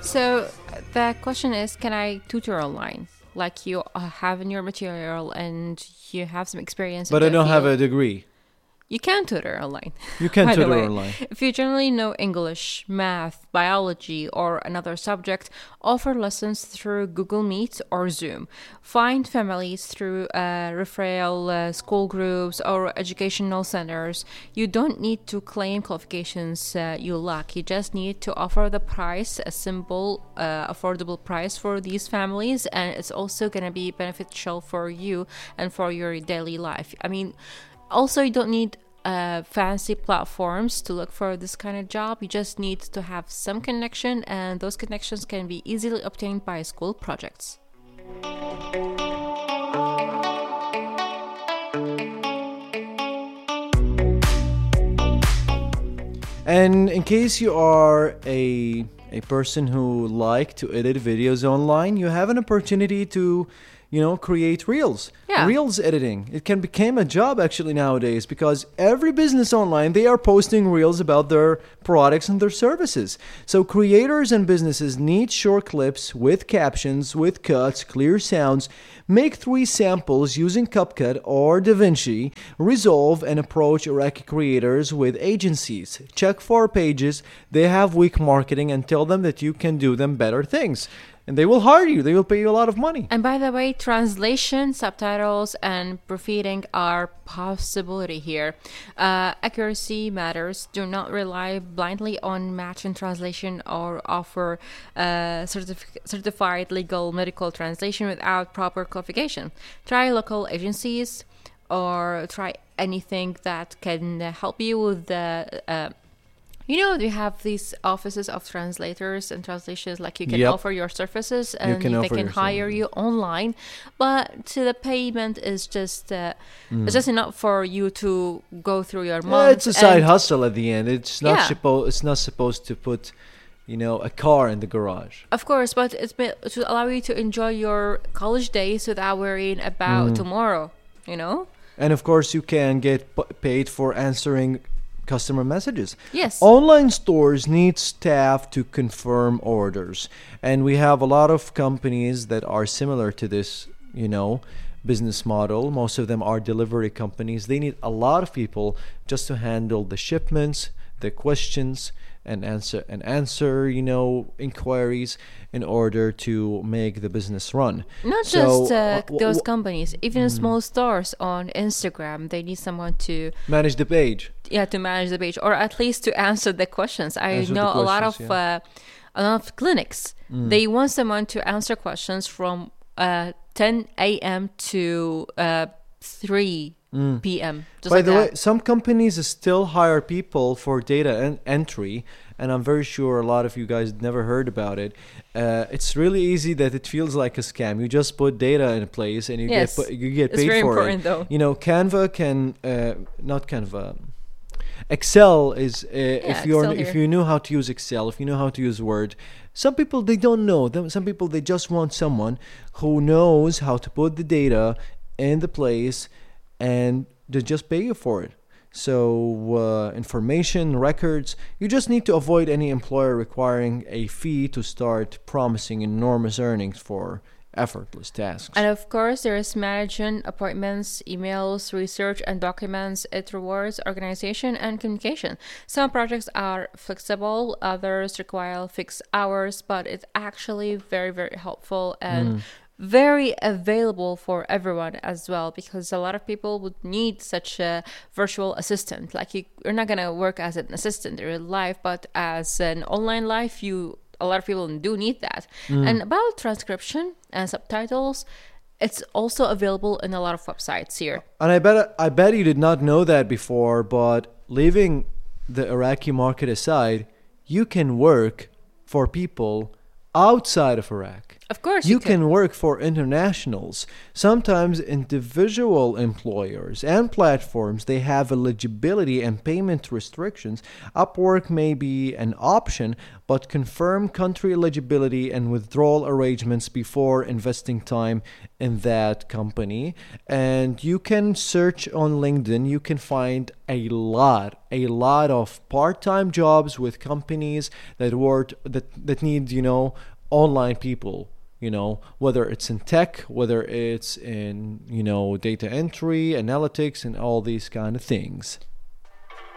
So the question is, can I tutor online? Like you have in your material and you have some experience. But in I the don't have field. a degree. You can tutor online. You can By the tutor way. online. If you generally know English, math, biology, or another subject, offer lessons through Google Meet or Zoom. Find families through referral school groups or educational centers. You don't need to claim qualifications you lack. You just need to offer the price, a simple, affordable price for these families, and it's also going to be beneficial for you and for your daily life. I mean, also, you don't need fancy platforms to look for this kind of job. You just need to have some connection, and those connections can be easily obtained by school projects. And in case you are a person who like to edit videos online, you have an opportunity to create reels. Yeah. Reels editing. It can become a job actually nowadays because every business online, they are posting reels about their products and their services. So creators and businesses need short clips with captions, with cuts, clear sounds. Make 3 samples using CapCut or DaVinci. Resolve and approach Iraqi creators with agencies. Check 4 pages. They have weak marketing and tell them that you can do them better things. And they will hire you. They will pay you a lot of money. And by the way, translation, subtitles, and proofreading are possibility here. Accuracy matters. Do not rely blindly on matching translation or offer certified legal medical translation without proper qualification. Try local agencies or try anything that can help you with the they have these offices of translators and translations, like you can Yep. offer your services and You can they offer can your hire services. you online. But the payment is just it's just enough for you to go through your Yeah, month. it's a side and- hustle at the end. It's not Yeah. It's not supposed to put, a car in the garage. Of course, but it's meant to allow you to enjoy your college days without worrying about tomorrow, And of course, you can get paid for answering customer messages. Yes. Online stores need staff to confirm orders. And we have a lot of companies that are similar to this, business model. Most of them are delivery companies. They need a lot of people just to handle the shipments, the questions, and answer inquiries in order to make the business run. Not So, just those companies, even small stores on Instagram, they need someone to manage the page. to manage the page, or at least to answer the questions. I Answer the know questions, a lot of clinics. They want someone to answer questions from 10 a.m. to 3 p.m. Just By like the that. way, some companies still hire people for data entry, and I'm very sure a lot of you guys never heard about it. It's really easy that it feels like a scam. You just put data in place and you Yes. get paid It's very for important, it. though. Canva can not Canva. Excel is Excel if here. you know how to use Excel, if you know how to use Word. Some people they don't know. Some people they just want someone who knows how to put the data in the place and they just pay you for it. So information, records, you just need to avoid any employer requiring a fee to start promising enormous earnings for effortless tasks. And of course, there is management, appointments, emails, research, and documents. It rewards organization and communication. Some projects are flexible, others require fixed hours, but it's actually very, very helpful and very available for everyone as well, because a lot of people would need such a virtual assistant. Like you're not going to work as an assistant in real life, but as an online life, a lot of people do need that. And about transcription and subtitles, it's also available in a lot of websites here. And I bet you did not know that before, but leaving the Iraqi market aside, you can work for people outside of Iraq. Of course You can work for internationals. Sometimes individual employers and platforms, they have eligibility and payment restrictions. Upwork may be an option, but confirm country eligibility and withdrawal arrangements before investing time in that company. And you can search on LinkedIn. You can find a lot of part-time jobs with companies that need, online people, whether it's in tech, whether it's in, data entry, analytics, and all these kind of things.